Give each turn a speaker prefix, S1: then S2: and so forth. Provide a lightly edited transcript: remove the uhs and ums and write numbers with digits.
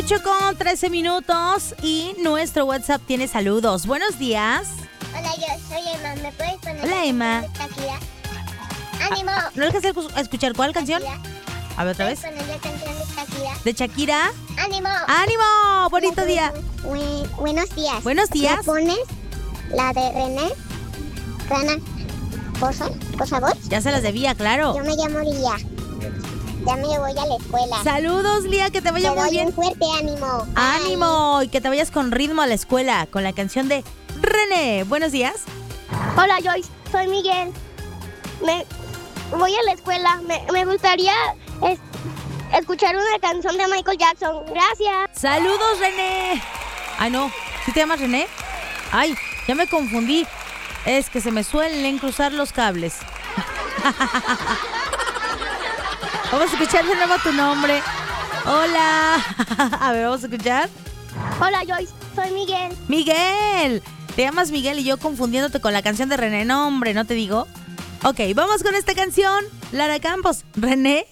S1: 8:13 y nuestro WhatsApp tiene saludos. Buenos días.
S2: Hola, yo soy Emma. ¿Me puedes poner
S1: Hola, Emma.
S2: de Shakira? ¡Ánimo!
S1: ¿No dejas de escuchar cuál canción? A ver, otra vez.
S2: ¿Puedes poner la canción de Shakira?
S1: ¿De Shakira?
S2: ¡Ánimo!
S1: ¡Ánimo! Bonito día.
S2: Buenos días.
S1: Buenos días.
S2: ¿Me pones la de René? Rana, por favor.
S1: Ya se las debía, claro.
S2: Yo me llamo Lía. Ya me voy a la escuela.
S1: Saludos, Lía, que te vaya
S2: Te
S1: muy
S2: doy
S1: bien.
S2: un fuerte ánimo.
S1: ¡Ánimo! Y que te vayas con ritmo a la escuela con la canción de René. Buenos días.
S2: Hola, Joyce. Soy Miguel. Voy a la escuela. Me gustaría escuchar una canción de Michael Jackson. Gracias.
S1: ¡Saludos, René! Ay, no. ¿Sí te llamas René? Ay, ya me confundí. Es que se me suelen cruzar los cables. Vamos a escuchar de nuevo tu nombre. Hola. A ver, vamos a escuchar.
S2: Hola, Joyce. Soy Miguel.
S1: ¡Miguel! Te llamas Miguel y yo confundiéndote con la canción de René. No, hombre, ¿no te digo? Ok, vamos con esta canción. Lara Campos. René.